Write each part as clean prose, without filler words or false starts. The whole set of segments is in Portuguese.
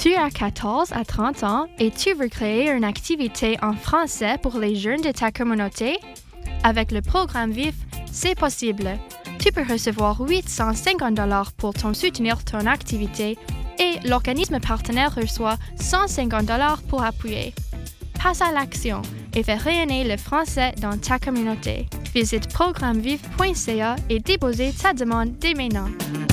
Tu as 14 à 30 ans et tu veux créer une activité en français pour les jeunes de ta communauté? Avec le programme VIF, c'est possible. Tu peux recevoir $850 pour soutenir ton activité et l'organisme partenaire reçoit $150 pour appuyer. Passe à l'action et fais rayonner le français dans ta communauté. Visite programmevif.ca et dépose ta demande dès maintenant.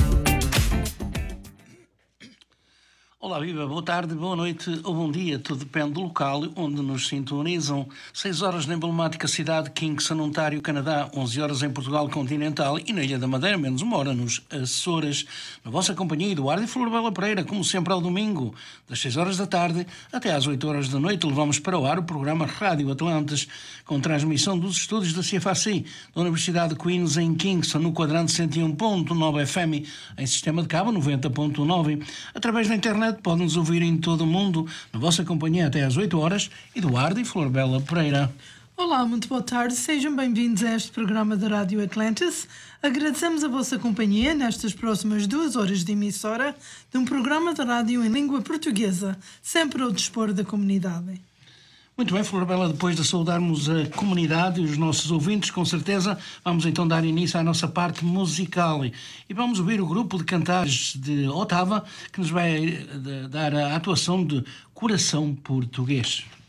Olá, viva, boa tarde, boa noite ou bom dia, tudo depende do local onde nos sintonizam. 6 horas na emblemática cidade de Kingston, Ontário, Canadá, 11 horas em Portugal continental e na Ilha da Madeira, menos uma hora nos Açores. Na vossa companhia, Eduardo e Florbela Pereira, como sempre ao domingo, das 6 horas da tarde até às 8 horas da noite, levamos para o ar o programa Rádio Atlantes, com transmissão dos estúdios da CFAC, da Universidade de Queens em Kingston, no quadrante 101.9 FM, em sistema de cabo 90.9, através da internet. Podem-nos ouvir em todo o mundo, na vossa companhia até às 8 horas, Eduardo e Florbela Pereira. Olá, muito boa tarde, sejam bem-vindos a este programa da Rádio Atlantis. Agradecemos a vossa companhia nestas próximas 2 horas de emissora de um programa de rádio em língua portuguesa, sempre ao dispor da comunidade. Muito bem, Florbela, depois de saudarmos a comunidade e os nossos ouvintes, com certeza, vamos então dar início à nossa parte musical. E vamos ouvir o grupo de cantares de Otava, que nos vai dar a atuação de Coração Português.